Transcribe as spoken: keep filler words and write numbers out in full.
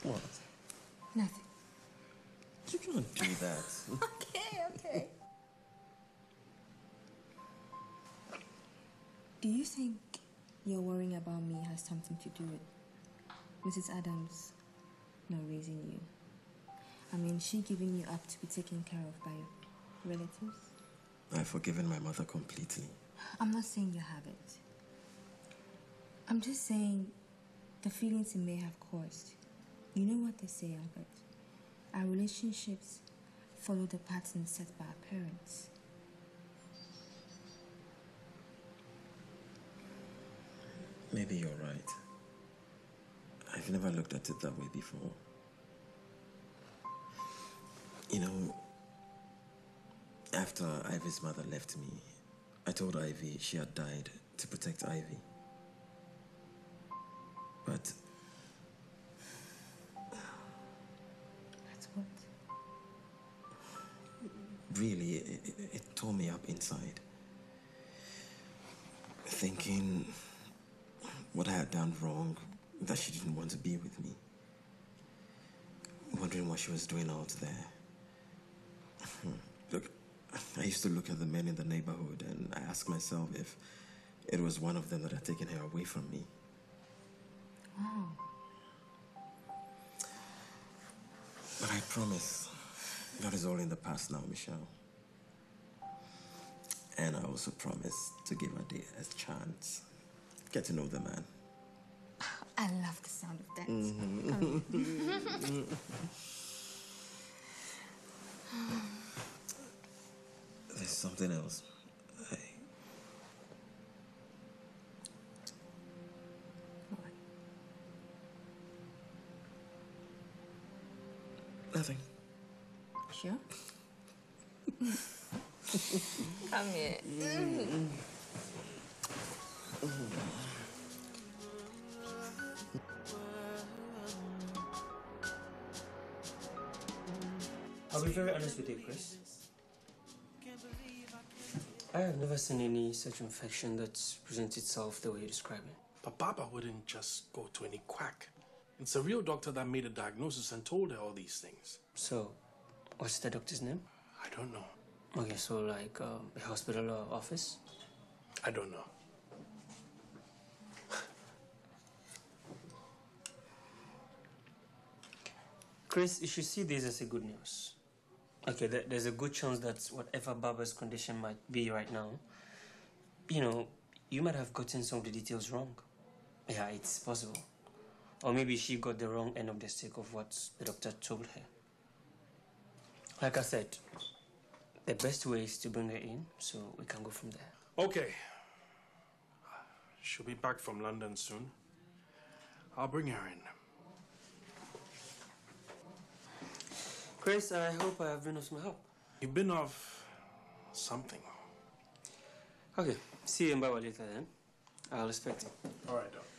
What? Nothing. You can't do that. Okay, okay. Do you think your worrying about me has something to do with Missus Adams not raising you? I mean, she giving you up to be taken care of by your relatives? I've forgiven my mother completely. I'm not saying you haven't. I'm just saying the feelings it may have caused. You know what they say, Albert? Our relationships follow the patterns set by our parents. Maybe you're right. I've never looked at it that way before. You know, after Ivy's mother left me, I told Ivy she had died to protect Ivy. But... That's what? Really, it, it, it tore me up inside. Thinking what I had done wrong, that she didn't want to be with me. Wondering what she was doing out there. Look, I used to look at the men in the neighborhood and I asked myself if it was one of them that had taken her away from me. Wow. But I promise that is all in the past now, Michelle. And I also promise to give Ade a chance. Get to know the man. I love the sound of that. Mm-hmm. There's something else. I... What? Nothing. Sure? Come here. Mm-hmm. I'll be very honest with you, Chris. I have never seen any such infection that presents itself the way you describe it. But Baba wouldn't just go to any quack. It's a real doctor that made a diagnosis and told her all these things. So, what's the doctor's name? I don't know. Okay, so like um, a hospital or office? I don't know. Chris, you should see this as a good news. Okay, there, there's a good chance that whatever Baba's condition might be right now, you know, you might have gotten some of the details wrong. Yeah, it's possible. Or maybe she got the wrong end of the stick of what the doctor told her. Like I said, the best way is to bring her in so we can go from there. Okay. She'll be back from London soon. I'll bring her in. Chris, I hope I have been of some help. You've been of something. Okay, see you in Bawa later then. I'll expect it. All right, Doc.